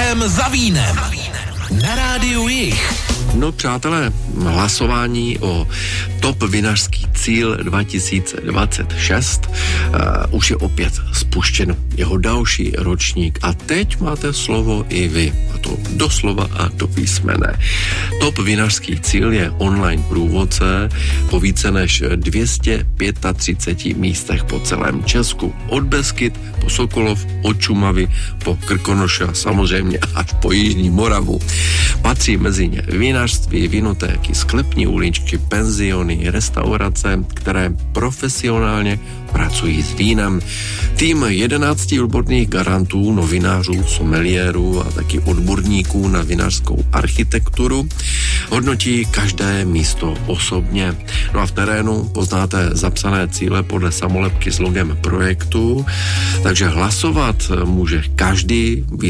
Vítězstvem za vínem. Na rádiu Jich. No přátelé, hlasování o top vinařský cíl 2026 už je opět spuštěn. Jeho další ročník a teď máte slovo i vy. A to doslova a do písmene. Top vinařský cíl je online průvodce po více než 235 místech po celém Česku. Od Beskyt po Sokolov, od Šumavy po Krkonoše a samozřejmě až po Jižní Moravu. Patří mezi ně vinařství, vinotéky, sklepní uličky, penziony, restaurace, které profesionálně pracují s vínem. Tým 11 odborných garantů, novinářů, someliérů a taky odborníků na vinařskou architekturu hodnotí každé místo osobně. No a v terénu poznáte zapsané cíle podle samolepky s logem projektu, takže hlasovat může každý.